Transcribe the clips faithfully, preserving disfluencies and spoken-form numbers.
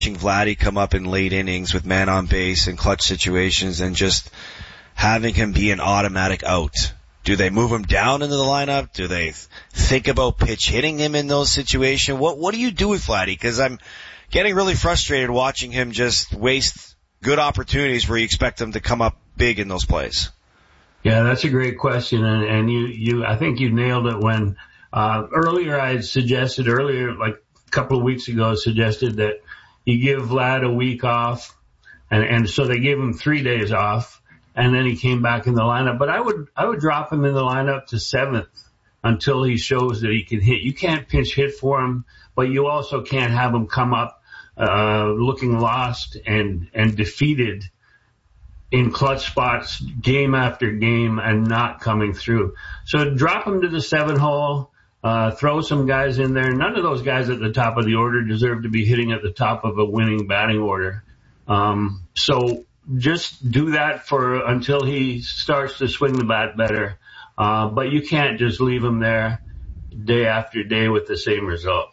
Vladdy come up in late innings with man on base and clutch situations and just having him be an automatic out? Do they move him down into the lineup? Do they think about pitch hitting him in those situations? What what do you do with Vladdy? Because I'm getting really frustrated watching him just waste good opportunities where you expect him to come up big in those plays. Yeah, that's a great question, and, and you, you, I think you nailed it when uh, earlier I had suggested earlier, like a couple of weeks ago, suggested that you give Vlad a week off, and, and so they gave him three days off, and then he came back in the lineup. But I would I would drop him in the lineup to seventh until he shows that he can hit. You can't pinch hit for him, but you also can't have him come up uh looking lost and and defeated in clutch spots game after game and not coming through. So drop him to the seven hole. Uh, throw some guys in there. None of those guys at the top of the order deserve to be hitting at the top of a winning batting order. Um, so just do that for until he starts to swing the bat better. Uh, but you can't just leave him there day after day with the same result.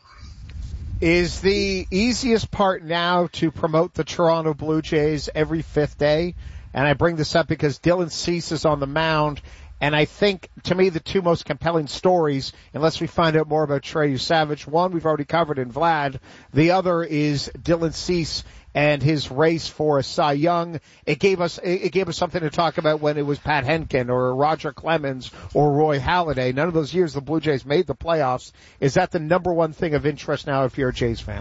Is the easiest part now to promote the Toronto Blue Jays every fifth day? And I bring this up because Dylan Cease is on the mound. And I think, to me, the two most compelling stories, unless we find out more about Trey Savage, one we've already covered in Vlad. The other is Dylan Cease and his race for a Cy Young. It gave us, it gave us something to talk about when it was Pat Henkin or Roger Clemens or Roy Halladay. None of those years the Blue Jays made the playoffs. Is that the number one thing of interest now if you're a Jays fan?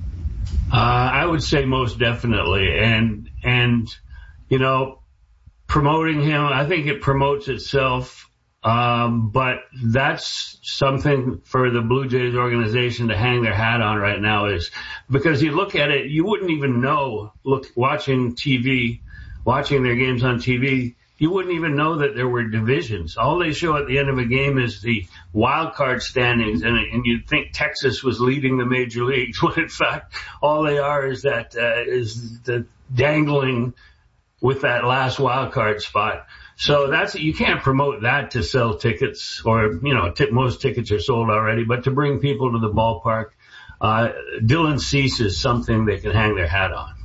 Uh, I would say most definitely. And, and, you know, promoting him, I think it promotes itself, um, but that's something for the Blue Jays organization to hang their hat on right now is because you look at it, you wouldn't even know, look, watching T V, watching their games on T V, you wouldn't even know that there were divisions. All they show at the end of a game is the wild card standings, and, and you'd think Texas was leading the major leagues, when in fact all they are is that, uh, is the dangling with that last wild card spot. So that's, you can't promote that to sell tickets or, you know, t- most tickets are sold already, but to bring people to the ballpark, uh, Dylan Cease is something they can hang their hat on.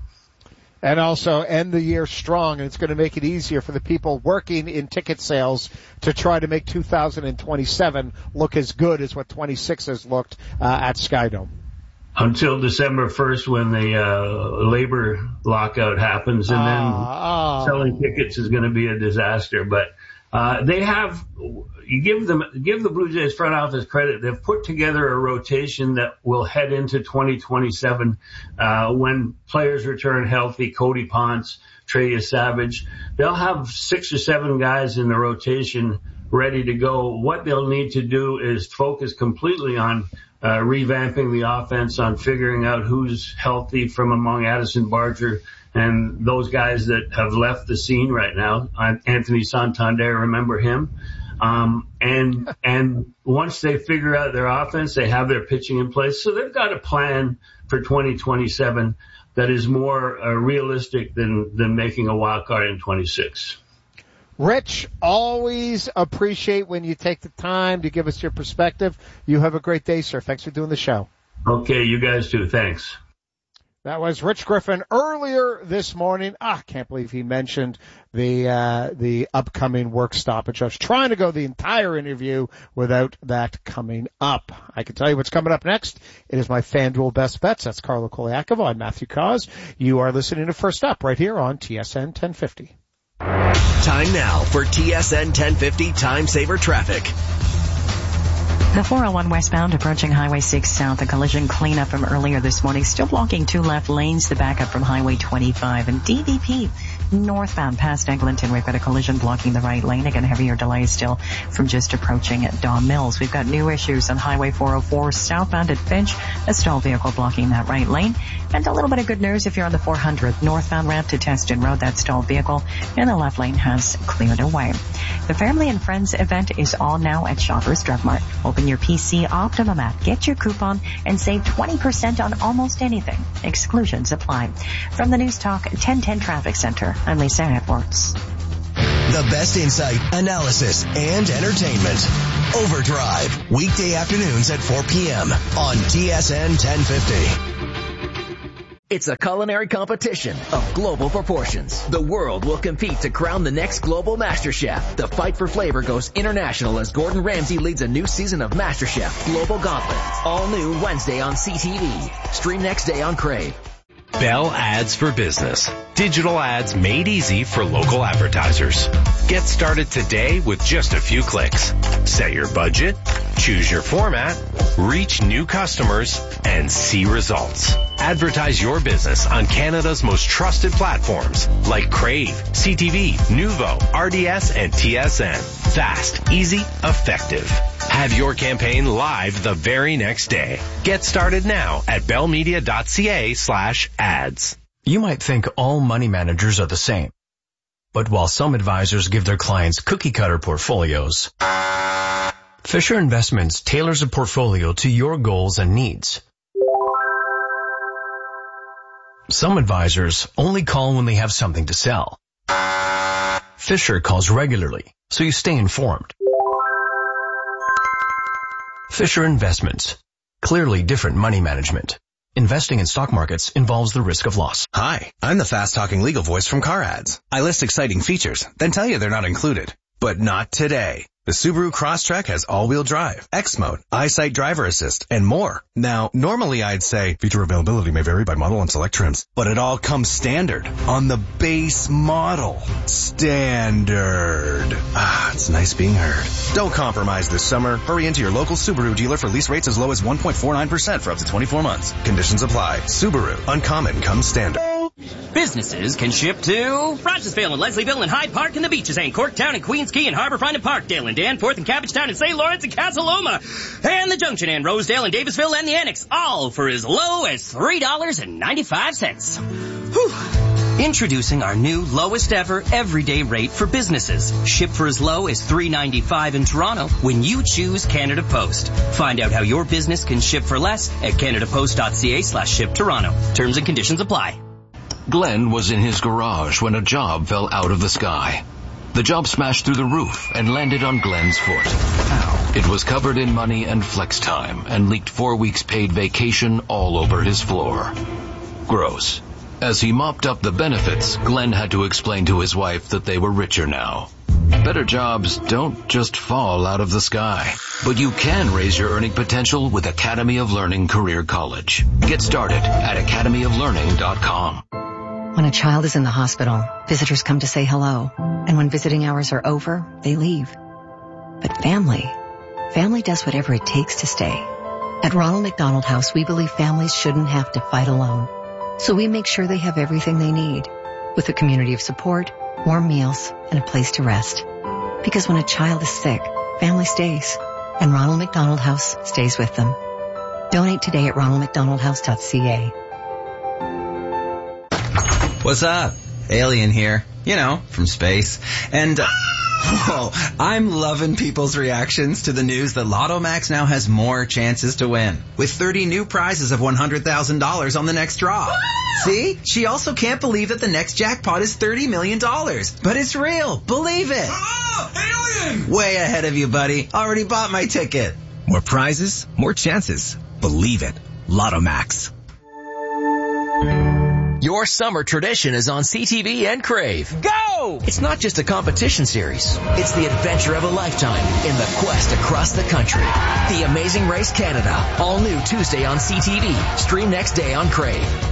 And also end the year strong, and it's going to make it easier for the people working in ticket sales to try to make two thousand twenty-seven look as good as what twenty-six has looked, uh, at Skydome. Until December first when the uh, labor lockout happens, and then oh, oh. selling tickets is going to be a disaster. But uh, they have, you give them, give the Blue Jays front office credit. They've put together a rotation that will head into twenty twenty-seven uh, when players return healthy. Cody Ponce, Trey Savage, they'll have six or seven guys in the rotation ready to go. What they'll need to do is focus completely on Uh, revamping the offense, on figuring out who's healthy from among Addison Barger and those guys that have left the scene right now. Anthony Santander, remember him? Um, and, and once they figure out their offense, they have their pitching in place. So they've got a plan for twenty twenty-seven that is more uh, realistic than, than making a wild card in twenty-six. Rich, always appreciate when you take the time to give us your perspective. You have a great day, sir. Thanks for doing the show. Okay, you guys too. Thanks. That was Rich Griffin earlier this morning. Ah, I can't believe he mentioned the uh the upcoming work stoppage. I was trying to go the entire interview without that coming up. I can tell you what's coming up next. It is my FanDuel Best Bets. That's Carlo Koliakova. I'm Matthew Cause. You are listening to First Up right here on T S N ten fifty. Time now for T S N ten fifty Time Saver Traffic. The four oh one westbound approaching Highway six South, a collision cleanup from earlier this morning, still blocking two left lanes. The backup from Highway twenty-five and D V P northbound past Eglinton. We've got a collision blocking the right lane. Again, heavier delays still from just approaching at Daw Mills. We've got new issues on Highway four oh four southbound at Finch, a stalled vehicle blocking that right lane. And a little bit of good news if you're on the four hundred northbound ramp to Teston Road, that stalled vehicle in the left lane has cleared away. The Family and Friends event is on now at Shoppers Drug Mart. Open your P C Optimum app, get your coupon, and save twenty percent on almost anything. Exclusions apply. From the News Talk ten ten Traffic Center, I'm Lisa Edwards. The best insight, analysis, and entertainment. Overdrive, weekday afternoons at four p.m. on T S N ten fifty. It's a culinary competition of global proportions. The world will compete to crown the next global Master Chef. The fight for flavor goes international as Gordon Ramsay leads a new season of Master Chef Global Gauntlet. All new Wednesday on C T V. Stream next day on Crave. Bell Ads for Business. Digital ads made easy for local advertisers. Get started today with just a few clicks. Set your budget, choose your format, reach new customers, and see results. Advertise your business on Canada's most trusted platforms like Crave, C T V, Nuvo, R D S, and T S N. Fast, easy, effective. Have your campaign live the very next day. Get started now at bellmedia.ca slash ads. You might think all money managers are the same. But while some advisors give their clients cookie-cutter portfolios, Fisher Investments tailors a portfolio to your goals and needs. Some advisors only call when they have something to sell. Fisher calls regularly, so you stay informed. Fisher Investments. Clearly different money management. Investing in stock markets involves the risk of loss. Hi, I'm the fast-talking legal voice from Car Ads. I list exciting features, then tell you they're not included. But not today. The Subaru Crosstrek has all-wheel drive, X-Mode, EyeSight driver assist, and more. Now, normally I'd say feature availability may vary by model and select trims, but it all comes standard on the base model. Standard. Ah, it's nice being heard. Don't compromise this summer. Hurry into your local Subaru dealer for lease rates as low as one point four nine percent for up to twenty-four months. Conditions apply. Subaru. Uncommon comes standard. Businesses can ship to Rochesville and Leslieville and Hyde Park and the Beaches and Corktown and Queens Quay and Harbourfront and Parkdale and Danforth and Cabbagetown and Saint Lawrence and Casa Loma and the Junction and Rosedale and Davisville and the Annex, all for as low as three dollars and ninety-five cents. Whew. Introducing our new lowest ever everyday rate for businesses. Ship for as low as three dollars and ninety-five cents in Toronto when you choose Canada Post. Find out how your business can ship for less at canadapost.ca slash ship Toronto. Terms and conditions apply. Glenn was in his garage when a job fell out of the sky. The job smashed through the roof and landed on Glenn's foot. Ow. It was covered in money and flex time and leaked four weeks paid vacation all over his floor. Gross. As he mopped up the benefits, Glenn had to explain to his wife that they were richer now. Better jobs don't just fall out of the sky, but you can raise your earning potential with Academy of Learning Career College. Get started at academy of learning dot com. When a child is in the hospital, visitors come to say hello, and when visiting hours are over, they leave. But family, family does whatever it takes to stay. At Ronald McDonald House, we believe families shouldn't have to fight alone. So we make sure they have everything they need, with a community of support, warm meals, and a place to rest. Because when a child is sick, family stays, and Ronald McDonald House stays with them. Donate today at ronald mcdonald house dot c a. What's up? Alien here. You know, from space. And, uh, whoa, I'm loving people's reactions to the news that Lotto Max now has more chances to win, with thirty new prizes of one hundred thousand dollars on the next draw. See? She also can't believe that the next jackpot is thirty million dollars. But it's real. Believe it. Oh, alien! Way ahead of you, buddy. Already bought my ticket. More prizes, more chances. Believe it. Lotto Max. Your summer tradition is on C T V and Crave. Go! It's not just a competition series. It's the adventure of a lifetime in the quest across the country. The Amazing Race Canada. All new Tuesday on C T V. Stream next day on Crave.